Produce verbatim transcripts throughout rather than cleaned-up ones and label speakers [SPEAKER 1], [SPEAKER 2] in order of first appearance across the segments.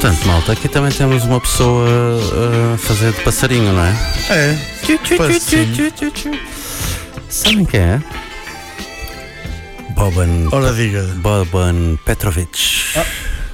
[SPEAKER 1] Portanto, malta, aqui também temos uma pessoa a fazer de passarinho, não é?
[SPEAKER 2] É.
[SPEAKER 1] Sabem quem é? Boban.
[SPEAKER 2] Ora, diga.
[SPEAKER 1] Boban Petrovic. Ah.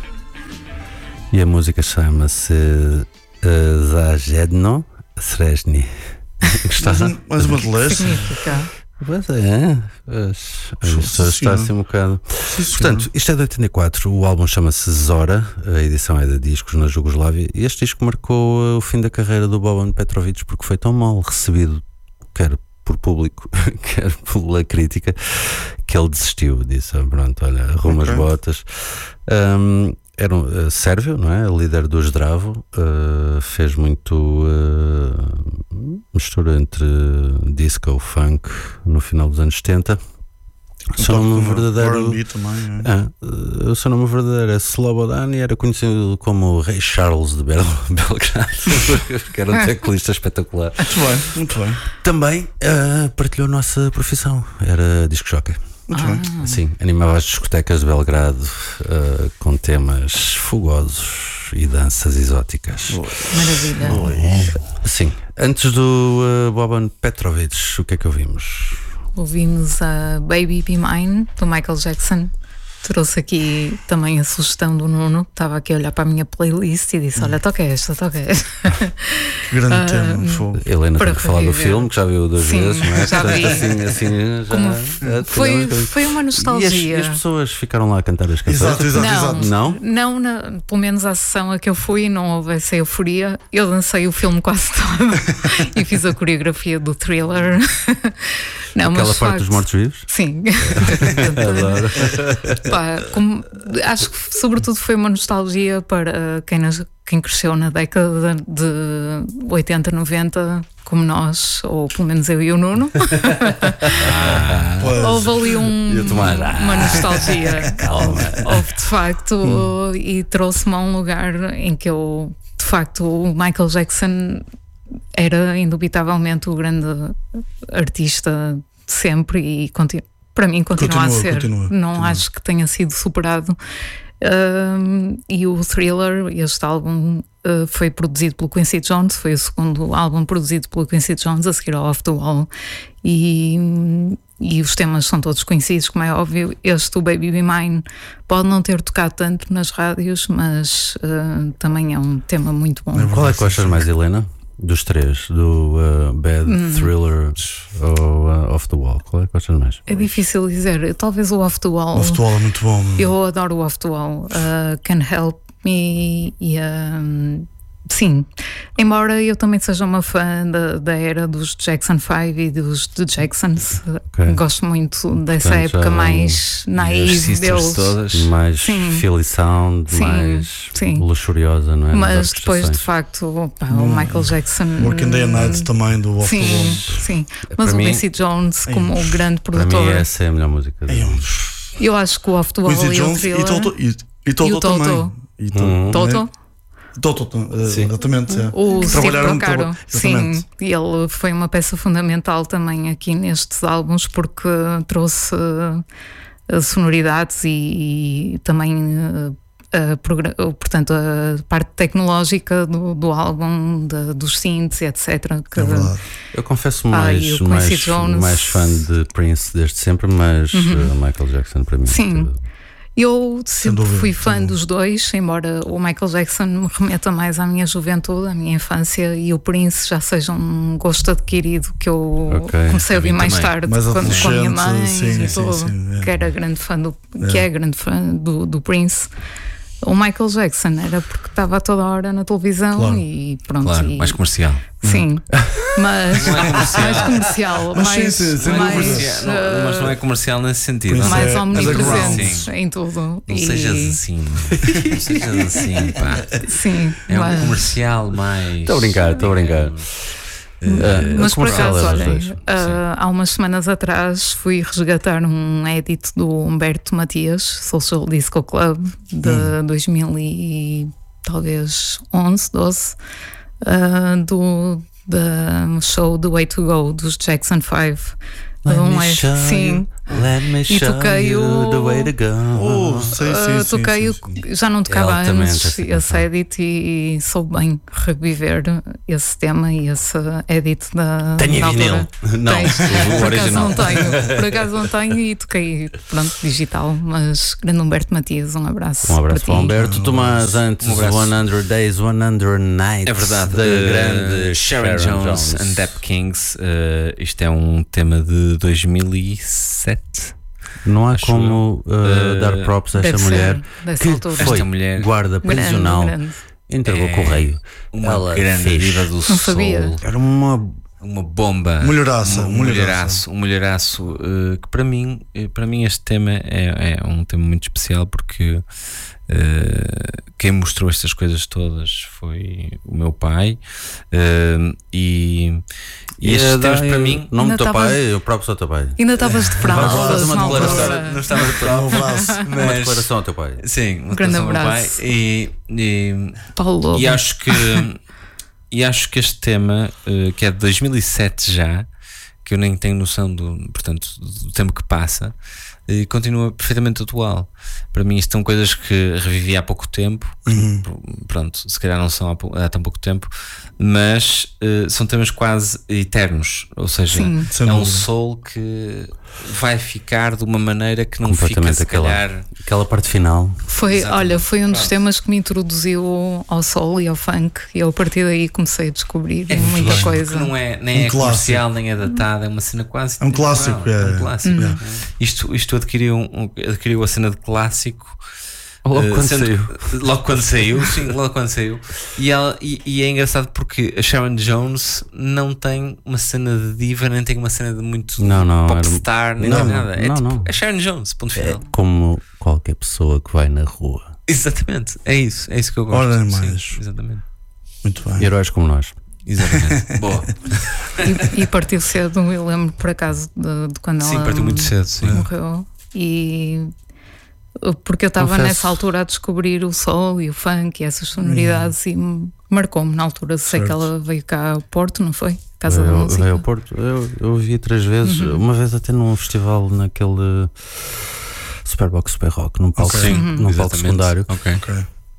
[SPEAKER 1] E a música chama-se uh, Zajedno Srezhny.
[SPEAKER 2] Gostaram? Mais uma de leste.
[SPEAKER 1] Pois é, isto está assim um bocado. Sim, portanto, isto é de oitenta e quatro, o álbum chama-se Zora, a edição é de discos na Jugoslávia, e este disco marcou o fim da carreira do Boban Petrovic porque foi tão mal recebido, quer por público, quer pela crítica, que ele desistiu. Disse: pronto, olha, arruma okay. as botas. Um, Era um uh, sérvio, não é? Líder do Zdravo, uh, fez muito uh, mistura entre disco e funk no final dos anos setenta. O seu nome verdadeiro,
[SPEAKER 2] também, é?
[SPEAKER 1] ah, uh, o seu nome verdadeiro é Slobodan e era conhecido como Rei Charles de Bel Belgrado, que era um teclista espetacular.
[SPEAKER 2] Muito bem, muito bem.
[SPEAKER 1] Também uh, partilhou a nossa profissão, era disc jockey.
[SPEAKER 2] Muito
[SPEAKER 1] ah.
[SPEAKER 2] bem.
[SPEAKER 1] Sim, animava as discotecas de Belgrado uh, com temas fogosos e danças exóticas.
[SPEAKER 3] Maravilha.
[SPEAKER 1] Uh, sim, antes do uh, Boban Petrovic, o que é que ouvimos?
[SPEAKER 3] Ouvimos a Baby Be Mine, do Michael Jackson. Trouxe aqui também a sugestão do Nuno, que estava aqui a olhar para a minha playlist e disse: olha, toca esta, toca esta.
[SPEAKER 2] Grande
[SPEAKER 3] uh,
[SPEAKER 2] tema, fogo.
[SPEAKER 1] Helena tem que falar do filme, que já viu duas
[SPEAKER 3] Sim,
[SPEAKER 1] vezes, não é?
[SPEAKER 3] Já vi.
[SPEAKER 1] Assim, assim, já,
[SPEAKER 3] Como
[SPEAKER 1] já,
[SPEAKER 3] foi, foi uma nostalgia.
[SPEAKER 1] E as, e as pessoas ficaram lá a cantar as canções?
[SPEAKER 2] Exato, exato,
[SPEAKER 3] não,
[SPEAKER 2] exato.
[SPEAKER 1] Não?
[SPEAKER 3] Não, na, pelo menos à sessão a que eu fui, não houve essa euforia. Eu dancei o filme quase todo e fiz a coreografia do Thriller. Não,
[SPEAKER 1] Aquela
[SPEAKER 3] mas,
[SPEAKER 1] parte
[SPEAKER 3] facto,
[SPEAKER 1] dos mortos-vivos?
[SPEAKER 3] Sim. Adoro. Pá, como, acho que sobretudo foi uma nostalgia para quem, nas, quem cresceu na década de oitenta, noventa, como nós, ou pelo menos eu e o Nuno.
[SPEAKER 1] Ah,
[SPEAKER 3] houve ali um,
[SPEAKER 1] tomar, ah,
[SPEAKER 3] uma nostalgia.
[SPEAKER 1] Calma.
[SPEAKER 3] Houve de facto, hum. e trouxe-me a um lugar em que eu, de facto, o Michael Jackson era indubitavelmente o grande artista de sempre e continu- para mim continua,
[SPEAKER 2] continua
[SPEAKER 3] a ser.
[SPEAKER 2] Continua,
[SPEAKER 3] não
[SPEAKER 2] continua.
[SPEAKER 3] Acho que tenha sido superado. Um, e o Thriller, este álbum, uh, foi produzido pelo Quincy Jones, foi o segundo álbum produzido pelo Quincy Jones, a seguir ao Off the Wall, e, e os temas são todos conhecidos, como é óbvio. Este, o Baby Be Mine, pode não ter tocado tanto nas rádios, mas uh, também é um tema muito bom.
[SPEAKER 1] Qual é que gostas mais, Helena? Dos três, do uh, Bad, hum. Thriller ou uh, Off the Wall, qual é que gostas mais?
[SPEAKER 3] É difícil dizer, talvez o Off the Wall.
[SPEAKER 2] Off the Wall é muito bom.
[SPEAKER 3] Eu adoro o Off the Wall. Uh, Can Help Me e um, sim, embora eu também seja uma fã da, da era dos Jackson cinco e dos The Jacksons, okay. Gosto muito dessa Portanto, época mais naive deles,
[SPEAKER 1] todas. Mais Philly Sound, sim, mais sim. luxuriosa, não é?
[SPEAKER 3] Mas depois de facto pá, o Michael Jackson,
[SPEAKER 2] Working Day and Night também do Off the Wall.
[SPEAKER 3] Sim, sim. Mas o Quincy Jones como o grande produtor.
[SPEAKER 1] Para mim essa é a melhor música.
[SPEAKER 3] Eu acho que o Off the Wall e o Thriller
[SPEAKER 2] e Toto, e, e Toto,
[SPEAKER 3] e o Toto
[SPEAKER 2] também. E to,
[SPEAKER 3] hum. Toto?
[SPEAKER 2] Toto, uh, exatamente. É.
[SPEAKER 3] O Steve Procaro, sim,
[SPEAKER 2] e
[SPEAKER 3] ele foi uma peça fundamental também aqui nestes álbuns porque trouxe uh, sonoridades e, e também uh, a, portanto, a parte tecnológica do, do álbum, de, dos synths, etcétera. Que,
[SPEAKER 2] é verdade.
[SPEAKER 1] Eu confesso mais, ah, mais, Jones, mais fã de Prince desde sempre, mas uhum. uh, Michael Jackson para mim.
[SPEAKER 3] Sim. Tudo. Eu sempre dúvida, fui fã dos dois, embora o Michael Jackson me remeta mais à minha juventude, à minha infância, e o Prince já seja um gosto adquirido que eu okay. comecei a ouvir mais também. tarde,
[SPEAKER 2] mais
[SPEAKER 3] quando com a minha mãe,
[SPEAKER 2] sim,
[SPEAKER 3] e todo,
[SPEAKER 2] sim, sim, é.
[SPEAKER 3] que era grande fã do,
[SPEAKER 2] é.
[SPEAKER 3] que é grande fã do, do Prince. O Michael Jackson era porque estava a toda hora na televisão
[SPEAKER 2] claro.
[SPEAKER 3] e pronto.
[SPEAKER 4] Claro,
[SPEAKER 3] e,
[SPEAKER 4] mais comercial.
[SPEAKER 3] Sim, mas
[SPEAKER 4] não é comercial.
[SPEAKER 3] mais comercial,
[SPEAKER 2] mas,
[SPEAKER 3] mais,
[SPEAKER 2] sim, sim,
[SPEAKER 3] mais,
[SPEAKER 4] comercial, não, mas não é comercial nesse sentido.
[SPEAKER 3] Mais
[SPEAKER 2] é,
[SPEAKER 3] omnipresente em tudo.
[SPEAKER 4] Não
[SPEAKER 3] e...
[SPEAKER 4] sejas assim, não sejas assim, pá.
[SPEAKER 3] Sim,
[SPEAKER 4] é
[SPEAKER 3] mas...
[SPEAKER 4] um comercial mais.
[SPEAKER 1] Estou a brincar, estou a brincar.
[SPEAKER 3] Uh, mas por acaso, olhem, uh, há umas semanas atrás fui resgatar um edit do Humberto Matias, Social Disco Club, de hum. dois mil e talvez onze, doze, uh, do da show The Way to Go dos Jackson five. Um é, sim,
[SPEAKER 1] Let me
[SPEAKER 3] E
[SPEAKER 1] show
[SPEAKER 3] toquei
[SPEAKER 1] you
[SPEAKER 3] o-
[SPEAKER 1] the way to go.
[SPEAKER 2] Oh, sim, sim,
[SPEAKER 3] Uh,
[SPEAKER 2] sim,
[SPEAKER 3] toquei,
[SPEAKER 2] sim,
[SPEAKER 3] o-
[SPEAKER 2] sim.
[SPEAKER 3] já não tocava
[SPEAKER 1] É altamente
[SPEAKER 3] antes
[SPEAKER 1] essa
[SPEAKER 3] esse
[SPEAKER 1] canção.
[SPEAKER 3] edit e, e soube bem reviver esse tema e esse edit da,
[SPEAKER 1] Tenho
[SPEAKER 3] da
[SPEAKER 1] em vinil.
[SPEAKER 3] altura.
[SPEAKER 1] Não,
[SPEAKER 3] Tens?
[SPEAKER 1] o
[SPEAKER 3] Por acaso
[SPEAKER 1] original.
[SPEAKER 3] não tenho, por acaso não tenho e toquei, pronto, digital, mas grande Humberto Matias, um abraço.
[SPEAKER 1] Um abraço
[SPEAKER 3] para
[SPEAKER 1] para o
[SPEAKER 3] ti.
[SPEAKER 1] Humberto Tomás, antes
[SPEAKER 4] Um abraço.
[SPEAKER 1] cem Days, cem Nights.
[SPEAKER 4] É verdade,
[SPEAKER 1] da
[SPEAKER 4] uh,
[SPEAKER 1] grande
[SPEAKER 4] Sharon, Jones, and Dap Kings. Uh, isto é um tema de dois mil e sete.
[SPEAKER 1] Não há
[SPEAKER 4] Acho
[SPEAKER 1] como uh,
[SPEAKER 4] Uh,
[SPEAKER 1] dar props a esta
[SPEAKER 3] Deve
[SPEAKER 1] mulher
[SPEAKER 3] ser, dessa
[SPEAKER 1] que
[SPEAKER 3] altura.
[SPEAKER 1] foi
[SPEAKER 4] Esta mulher-
[SPEAKER 1] guarda
[SPEAKER 3] Grande,
[SPEAKER 1] prisional,
[SPEAKER 3] grande.
[SPEAKER 1] entregou
[SPEAKER 4] É
[SPEAKER 1] correio.
[SPEAKER 4] Uma
[SPEAKER 1] Ela
[SPEAKER 4] grande
[SPEAKER 1] fez.
[SPEAKER 4] diva do
[SPEAKER 3] Não
[SPEAKER 4] soul.
[SPEAKER 3] sabia.
[SPEAKER 1] Era uma.
[SPEAKER 4] Uma bomba,
[SPEAKER 2] Mulheraça,
[SPEAKER 4] um
[SPEAKER 2] mulheraça.
[SPEAKER 4] mulheraço, um mulheraço uh, que para mim, uh, para mim este tema é, é um tema muito especial porque uh, quem mostrou estas coisas todas foi o meu pai uh, e, e estes
[SPEAKER 1] Ia
[SPEAKER 4] temas
[SPEAKER 1] dar-
[SPEAKER 4] para mim
[SPEAKER 1] Não me
[SPEAKER 3] Ainda
[SPEAKER 1] teu
[SPEAKER 3] tava-
[SPEAKER 1] pai, eu próprio sou teu pai.
[SPEAKER 3] Ainda estavas de
[SPEAKER 1] Vamos lá,
[SPEAKER 3] fraldas
[SPEAKER 1] uma
[SPEAKER 3] na
[SPEAKER 1] declaração.
[SPEAKER 3] altura.
[SPEAKER 4] não estava de
[SPEAKER 2] Um abraço.
[SPEAKER 1] Uma
[SPEAKER 4] mas
[SPEAKER 1] declaração ao teu pai.
[SPEAKER 4] sim, uma
[SPEAKER 3] Um grande
[SPEAKER 4] declaração ao meu pai
[SPEAKER 3] abraço.
[SPEAKER 4] e, e
[SPEAKER 3] Paulo Lobo.
[SPEAKER 4] E acho que e acho que este tema, eh, que é de dois mil e sete já, que eu nem tenho noção do, portanto, do tempo que passa, eh, continua perfeitamente atual. Para mim isto são coisas que revivi há pouco tempo.
[SPEAKER 2] Uhum.
[SPEAKER 4] Pronto, se calhar não são há, pou- há tão pouco tempo, mas eh, são temas quase eternos, ou seja,
[SPEAKER 3] Sim.
[SPEAKER 2] Sem
[SPEAKER 4] é um
[SPEAKER 2] dúvida.
[SPEAKER 4] soul que vai ficar de uma maneira que não fica,
[SPEAKER 1] Completamente
[SPEAKER 4] se
[SPEAKER 1] aquela-
[SPEAKER 4] calhar.
[SPEAKER 1] Aquela parte final.
[SPEAKER 3] Foi,
[SPEAKER 4] Exatamente.
[SPEAKER 3] olha, foi um dos
[SPEAKER 4] Pronto.
[SPEAKER 3] temas que me introduziu ao soul e ao funk e eu a partir daí comecei a descobrir
[SPEAKER 4] É
[SPEAKER 3] muita
[SPEAKER 4] fixe,
[SPEAKER 3] coisa.
[SPEAKER 4] porque não é, nem
[SPEAKER 2] Um
[SPEAKER 4] é
[SPEAKER 2] clássico.
[SPEAKER 4] comercial, nem é datada, é uma cena quase.
[SPEAKER 2] É um
[SPEAKER 4] temporal,
[SPEAKER 2] clássico,
[SPEAKER 4] é
[SPEAKER 2] é.
[SPEAKER 4] um clássico.
[SPEAKER 2] Yeah.
[SPEAKER 4] Isto, isto adquiriu, um- adquiriu a cena de clássico.
[SPEAKER 1] Logo
[SPEAKER 4] eh,
[SPEAKER 1] quando
[SPEAKER 4] sendo-
[SPEAKER 1] saiu.
[SPEAKER 4] Logo quando saiu, sim, logo quando saiu. E, ela, e, e é engraçado porque a Sharon Jones não tem uma cena de diva, nem tem uma cena de muito
[SPEAKER 1] Não, não, era-
[SPEAKER 4] popstar, nem
[SPEAKER 1] não,
[SPEAKER 4] tem
[SPEAKER 1] não,
[SPEAKER 4] nada. É
[SPEAKER 1] não,
[SPEAKER 4] tipo
[SPEAKER 1] não.
[SPEAKER 4] a Sharon Jones, ponto
[SPEAKER 1] É
[SPEAKER 4] final.
[SPEAKER 1] como qualquer pessoa que vai na rua.
[SPEAKER 4] Exatamente, é isso, é isso que eu gosto.
[SPEAKER 2] Ora,
[SPEAKER 4] Sim,
[SPEAKER 2] mais.
[SPEAKER 4] exatamente.
[SPEAKER 2] Muito bem.
[SPEAKER 1] Heróis como nós.
[SPEAKER 4] Exatamente. Boa.
[SPEAKER 3] E, e partiu cedo, eu lembro por acaso de, de quando
[SPEAKER 4] Sim,
[SPEAKER 3] ela
[SPEAKER 4] partiu muito cedo. Sim.
[SPEAKER 3] morreu. E porque eu estava
[SPEAKER 1] Confesso.
[SPEAKER 3] nessa altura a descobrir o soul e o funk e essas sonoridades e me marcou-me na altura. Sei
[SPEAKER 2] Certo.
[SPEAKER 3] que ela veio cá ao Porto, não foi? Casa da
[SPEAKER 1] Veio,
[SPEAKER 3] Música.
[SPEAKER 1] veio ao Porto. Eu, eu vi três vezes.
[SPEAKER 3] Uhum.
[SPEAKER 1] Uma vez até num festival naquele Superbox Super Rock, num palco,
[SPEAKER 2] Ok.
[SPEAKER 3] Uhum.
[SPEAKER 1] num palco
[SPEAKER 4] Exatamente.
[SPEAKER 1] secundário.
[SPEAKER 4] Ok.
[SPEAKER 2] Ok.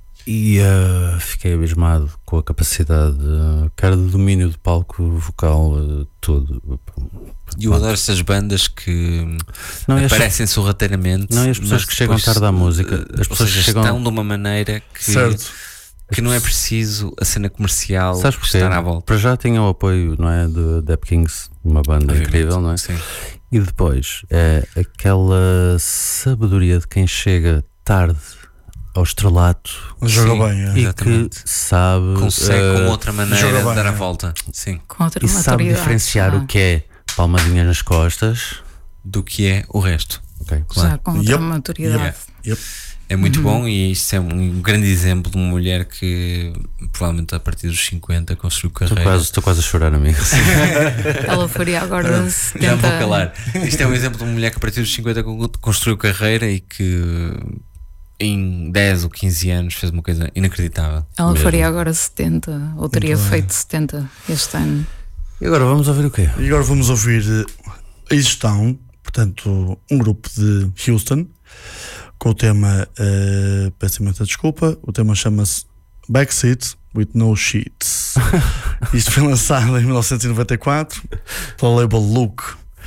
[SPEAKER 1] E uh, fiquei abismado com a capacidade, uh, quer de domínio de palco, vocal, uh, tudo.
[SPEAKER 4] E eu adoro essas bandas que
[SPEAKER 1] Não, e as-
[SPEAKER 4] aparecem sorrateiramente.
[SPEAKER 1] Não, e as pessoas
[SPEAKER 4] mas
[SPEAKER 1] que chegam
[SPEAKER 4] depois,
[SPEAKER 1] tarde à música,
[SPEAKER 4] eh,
[SPEAKER 1] as
[SPEAKER 4] ou
[SPEAKER 1] pessoas
[SPEAKER 4] seja,
[SPEAKER 1] que chegam-
[SPEAKER 4] estão de uma maneira que,
[SPEAKER 2] Certo.
[SPEAKER 4] que não é preciso a cena comercial
[SPEAKER 1] Sabes porquê?
[SPEAKER 4] estar à volta.
[SPEAKER 1] Para já tinha o apoio, não é, de Dap Kings, uma banda
[SPEAKER 4] Obviamente.
[SPEAKER 1] incrível, não é?
[SPEAKER 4] Sim.
[SPEAKER 1] E depois é aquela sabedoria de quem chega tarde ao estrelato
[SPEAKER 2] Joga
[SPEAKER 4] Sim.
[SPEAKER 2] bem, é.
[SPEAKER 1] e
[SPEAKER 4] Exatamente.
[SPEAKER 1] que sabe
[SPEAKER 4] Consegue
[SPEAKER 1] uh,
[SPEAKER 4] com outra maneira
[SPEAKER 2] joga
[SPEAKER 4] de
[SPEAKER 2] bem,
[SPEAKER 4] dar a
[SPEAKER 2] é.
[SPEAKER 4] volta. Sim.
[SPEAKER 3] Com outra
[SPEAKER 1] e sabe
[SPEAKER 3] maturidade,
[SPEAKER 1] diferenciar
[SPEAKER 3] já.
[SPEAKER 1] o que é palmadinhas nas costas.
[SPEAKER 4] Do que é o resto.
[SPEAKER 1] Ok,
[SPEAKER 3] Já com outra
[SPEAKER 2] Yep.
[SPEAKER 3] maturidade.
[SPEAKER 2] Yep.
[SPEAKER 4] É muito bom e isto é um grande exemplo de uma mulher que provavelmente a partir dos cinquenta construiu
[SPEAKER 1] Estou
[SPEAKER 4] carreira.
[SPEAKER 1] quase, estou quase a chorar, amigo.
[SPEAKER 3] Ela faria agora
[SPEAKER 4] Já me
[SPEAKER 3] setenta.
[SPEAKER 4] vou calar. Isto é um exemplo de uma mulher que a partir dos cinquenta con- construiu carreira e que em dez ou quinze anos fez uma coisa inacreditável.
[SPEAKER 3] Ela
[SPEAKER 1] Mesmo.
[SPEAKER 3] faria agora setenta, ou teria
[SPEAKER 2] bem.
[SPEAKER 3] feito setenta este ano.
[SPEAKER 1] E agora vamos ouvir o quê?
[SPEAKER 2] E agora vamos ouvir eh, Ace Town, portanto, um grupo de Houston, com o tema, uh, peço imensa desculpa, o tema chama-se Backseat with No Sheets. Isto foi lançado em mil novecentos e noventa e quatro pela label Look.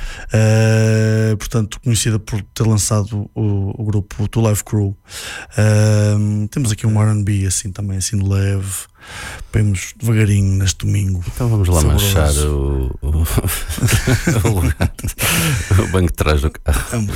[SPEAKER 2] Uh, portanto, conhecida por ter lançado o, o grupo To Life Crew. Uh, temos aqui um R and B assim também, assim leve. Vamos devagarinho neste domingo.
[SPEAKER 1] Então vamos lá
[SPEAKER 2] Saboroso.
[SPEAKER 1] manchar o, o, o, lugar, o banco de trás do carro.